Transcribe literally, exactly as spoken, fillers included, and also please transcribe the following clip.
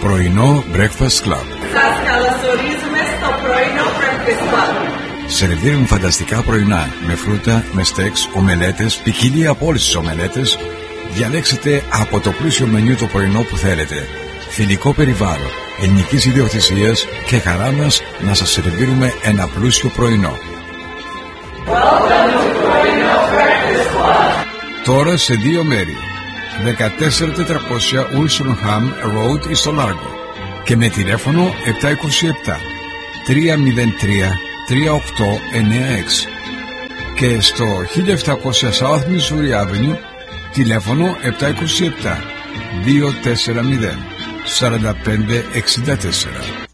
Πρωινό Breakfast Club. Σας καλωσορίζουμε στο πρωινό Breakfast Club. Σερβίρουν φανταστικά πρωινά με φρούτα, με στέξ, ομελέτες, ποικιλία από όλες τις ομελέτες. Διαλέξτε από το πλούσιο μενιού το πρωινό που θέλετε. Φιλικό περιβάλλον, ελληνικής ιδιοκτησίας και χαρά μας να σας σερβίρουμε ένα πλούσιο πρωινό. Τώρα σε δύο μέρη. δεκατέσσερα τετρακόσια Wilsonham Road στο Λάργο και με τηλέφωνο επτά είκοσι επτά τρία μηδέν τρία τρία οκτώ εννέα έξι και στο χίλια επτακόσια South Missouri Avenue τηλέφωνο επτά είκοσι επτά δύο τέσσερα μηδέν τέσσερα πέντε έξι τέσσερα.